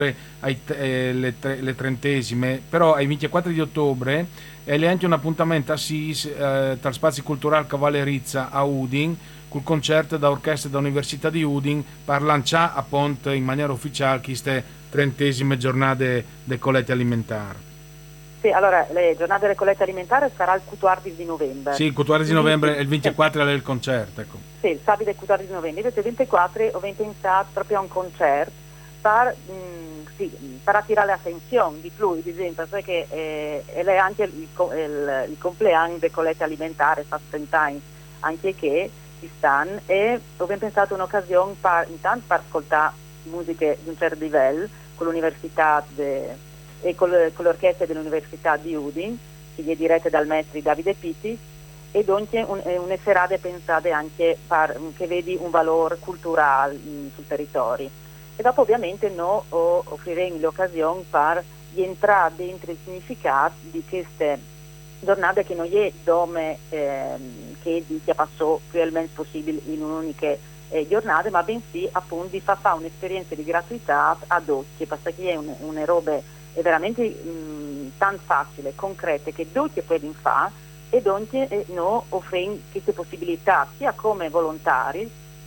le trentesime, però ai 24 di ottobre è anche un appuntamento a SIS tra Spazi Culturali Cavallerizza a Udin, col concerto da orchestra da Università di Udin per lanciare a Pont in maniera ufficiale queste trentesime giornate dei colletti alimentari. Sì, allora le giornate delle collette alimentari sarà il 14 di novembre. Sì, il 14 novembre e il 24 è il concerto, ecco. Sì, il sabato del 14 novembre, invece il 24 ho pensato proprio a un concerto per, per attirare l'attenzione di più, ad esempio, perché è anche il compleanno delle collette alimentari, fa 30 anni, anche che ci stanno, e ho pensato un'occasione intanto per ascoltare musiche di un certo livello con l'università e con l'orchestra dell'Università di Udin, che è diretta dal maestro Davide Pitti, ed anche una serata pensate anche che vedi un valore culturale sul territorio. E dopo ovviamente noi offriremo l'occasione per entrare dentro il significato di queste giornate che non è dome che passò più almeno possibile in un'unica giornata, ma bensì appunto di fare un'esperienza di gratuità ad occhio, perché è una roba è veramente tanto facile, concrete, che tutti possono fare, e donde noi offriamo queste possibilità sia come volontari,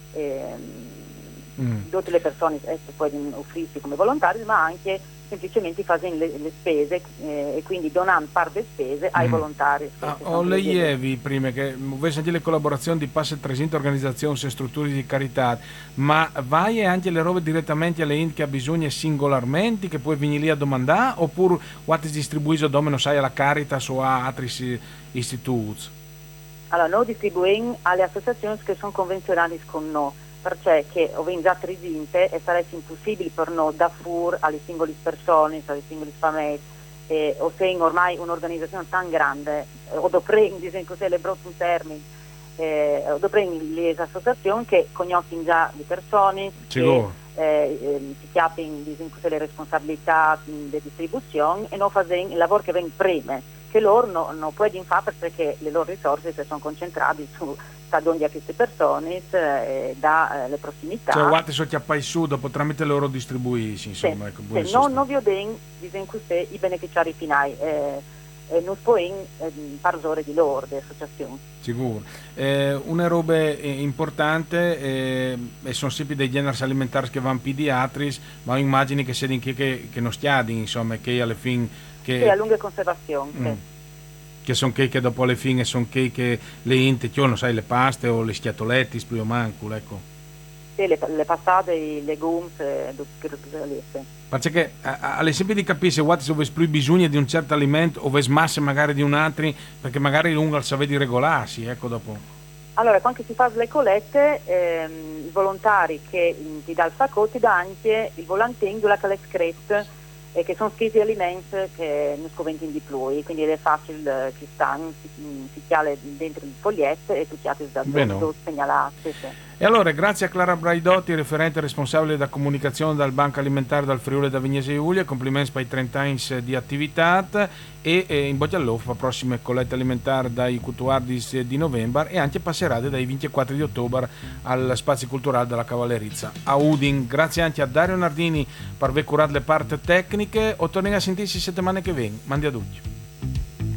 tutte le persone possono offrirsi come volontari, ma anche semplicemente fare le spese e quindi donando parte delle spese ai volontari. Ho leggevi prima che vuoi sentire le collaborazioni di passe 300 organizzazioni e strutture di carità, ma vai anche le robe direttamente alle int che ha bisogno singolarmente, che puoi venire lì a domandare, oppure quanti distribuisco domeno sai alla Caritas o a altri istituti? Allora, noi distribuiamo alle associazioni che sono convenzionali con noi, perché che ho già trisinte e sarebbe impossibile per noi da fur alle singole persone, alle singole famiglie, o se ormai un'organizzazione tan grande, o dovremmo, diciamo così, le brutto un termine, o dovremmo le associazioni che conoscono già le persone, che si chiappino, diciamo così, le responsabilità di distribuzione, e non facciamo il lavoro che viene prima, che loro non possono fare perché le loro risorse si sono concentrate su donde a queste persone dalle prossimità. Cioè, guarda, sono chiappai su, dopo tramite loro distribuisci, insomma. Sì, Ecco, non vi ho detto, diciamo così, i beneficiari finali, non puoi parlare di loro, di associazioni. Sicuro. Una roba importante e sono sempre dei generi alimentari che vanno pediatris, ma immagini che siano che non stiadi, insomma, che alla fine sì, a lunga conservazione. Sì. Che sono che dopo alle fine sono che le inte, non sai, le paste o le schiatoletti, più o manco, ecco. Sì, le passate, i legumi, Perché alle sempre di capire se avete più bisogno di un certo alimento o avete massa magari di un altro, perché magari l'uno sa di regolarsi, ecco, dopo. Allora, quando si fa le collette, i volontari che ti dà il sacco ti dà anche il volantino della che le scritte, che sono scritti alimenti che non scovengono di più, quindi è facile che stanno, si chiale dentro il foglietto e tutti gli altri da segnalati. Sì. E allora, grazie a Clara Braidotti, referente responsabile da comunicazione dal Banco Alimentare dal Friuli da Vignese Giulia, complimenti per i 30 anni di attività e in bocca al lupo per prossime collette alimentari dai 14 di novembre e anche passerate dai 24 di ottobre al Spazio Culturale della Cavallerizza a Udin. Grazie anche a Dario Nardini per aver curato le parti tecniche. O torniamo a sentirsi settimane che vengono. Mandi a tutti.